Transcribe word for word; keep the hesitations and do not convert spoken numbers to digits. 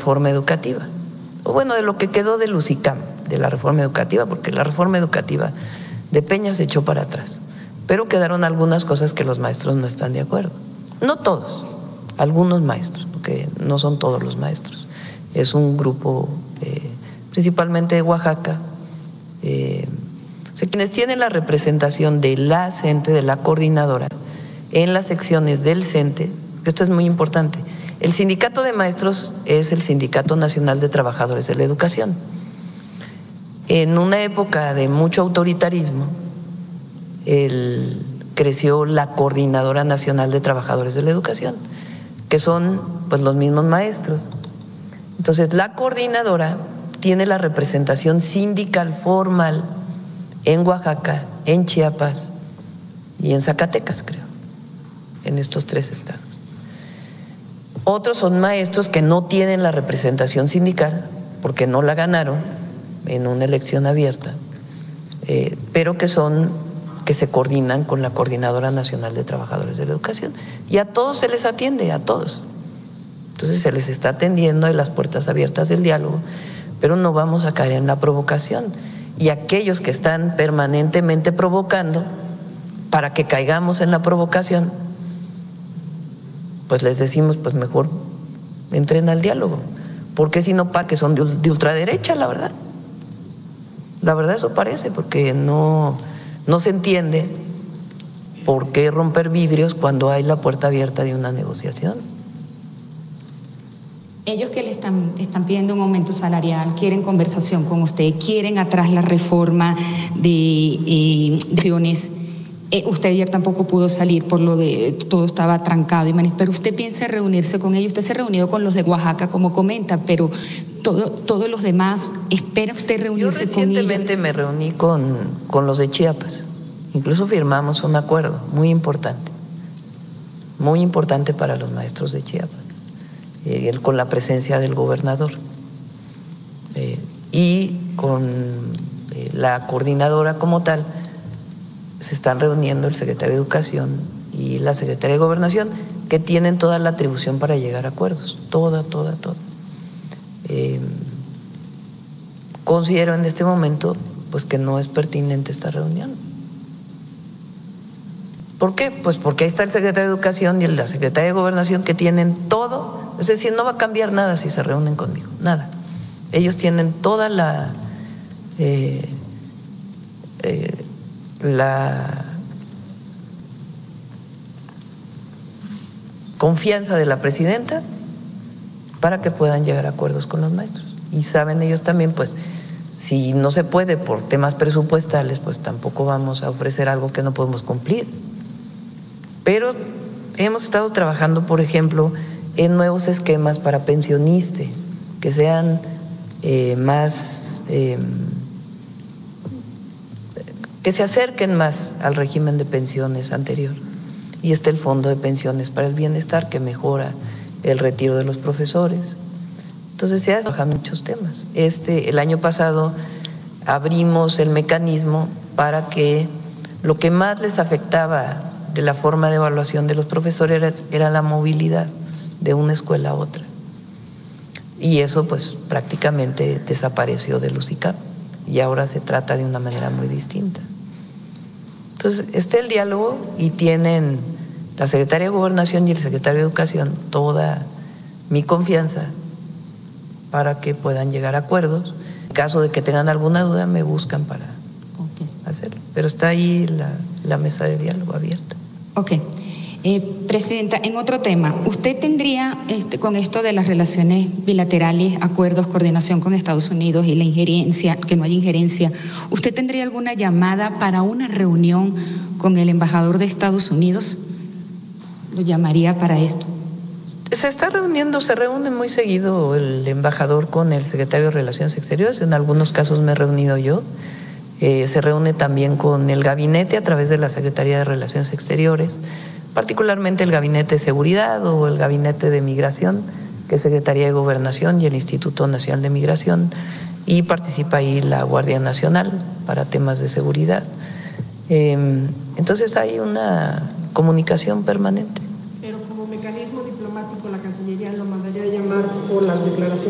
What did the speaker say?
reforma educativa, o bueno, de lo que quedó del UCICAM, de la reforma educativa, porque la reforma educativa de Peña se echó para atrás, pero quedaron algunas cosas que los maestros no están de acuerdo. No todos, algunos maestros, porque no son todos los maestros. Es un grupo eh, principalmente de Oaxaca, eh, o sea, quienes tienen la representación de la CENTE, de la coordinadora, en las secciones del CENTE. Esto es muy importante. El sindicato de maestros es el Sindicato Nacional de Trabajadores de la Educación. En una época de mucho autoritarismo, el, creció la Coordinadora Nacional de Trabajadores de la Educación, que son pues los mismos maestros. Entonces, la coordinadora tiene la representación sindical formal en Oaxaca, en Chiapas y en Zacatecas, creo, en estos tres estados. Otros son maestros que no tienen la representación sindical porque no la ganaron en una elección abierta, eh, pero que son que se coordinan con la Coordinadora Nacional de Trabajadores de la Educación, y a todos se les atiende, a todos. Entonces se les está atendiendo, hay las puertas abiertas del diálogo, pero no vamos a caer en la provocación. Y aquellos que están permanentemente provocando, para que caigamos en la provocación, pues les decimos, pues mejor entren al diálogo, porque si no, para que son de, de ultraderecha, la verdad. La verdad eso parece, porque no, no se entiende por qué romper vidrios cuando hay la puerta abierta de una negociación. Ellos que le están, están pidiendo un aumento salarial, quieren conversación con usted, quieren atrás la reforma de eh, regiones. Eh, usted ayer tampoco pudo salir por lo de todo estaba trancado, pero usted piensa reunirse con ellos. Usted se reunió con los de Oaxaca, como comenta, pero todo, todos los demás, ¿espera usted reunirse con ellos? Yo recientemente me reuní con, con los de Chiapas, incluso firmamos un acuerdo muy importante, muy importante para los maestros de Chiapas, eh, con la presencia del gobernador eh, y con eh, la coordinadora como tal. Se están reuniendo el secretario de Educación y la secretaria de Gobernación, que tienen toda la atribución para llegar a acuerdos, toda, toda, toda. Eh, considero en este momento pues que no es pertinente esta reunión. ¿Por qué? Pues porque ahí está el secretario de Educación y la secretaria de Gobernación, que tienen todo, es decir, no va a cambiar nada si se reúnen conmigo, nada. Ellos tienen toda la… Eh, eh, la confianza de la presidenta para que puedan llegar a acuerdos con los maestros. Y saben ellos también, pues, si no se puede por temas presupuestales, pues tampoco vamos a ofrecer algo que no podemos cumplir. Pero hemos estado trabajando, por ejemplo, en nuevos esquemas para pensionistas, que sean eh, más… Eh, que se acerquen más al régimen de pensiones anterior. Y está el Fondo de Pensiones para el Bienestar, que mejora el retiro de los profesores. Entonces se han trabajado muchos temas. Este, el año pasado abrimos el mecanismo para que lo que más les afectaba de la forma de evaluación de los profesores era, era la movilidad de una escuela a otra. Y eso pues prácticamente desapareció del UCICAM y ahora se trata de una manera muy distinta. Entonces, está el diálogo y tienen la secretaria de Gobernación y el secretario de Educación toda mi confianza para que puedan llegar a acuerdos. En caso de que tengan alguna duda, me buscan para okay. hacerlo. Pero está ahí la, la mesa de diálogo abierta. Ok. Eh, Presidenta, en otro tema, ¿usted tendría este, con esto de las relaciones bilaterales, acuerdos, coordinación con Estados Unidos y la injerencia, que no hay injerencia, ¿usted tendría alguna llamada para una reunión con el embajador de Estados Unidos? ¿Lo llamaría para esto? Se está reuniendo, se reúne muy seguido el embajador con el secretario de Relaciones Exteriores, en algunos casos me he reunido yo, eh, se reúne también con el gabinete a través de la Secretaría de Relaciones Exteriores, particularmente el Gabinete de Seguridad o el Gabinete de Migración, que es Secretaría de Gobernación y el Instituto Nacional de Migración, y participa ahí la Guardia Nacional para temas de seguridad. Eh, entonces hay una comunicación permanente. Pero como mecanismo diplomático, la Cancillería lo mandaría a llamar por las declaraciones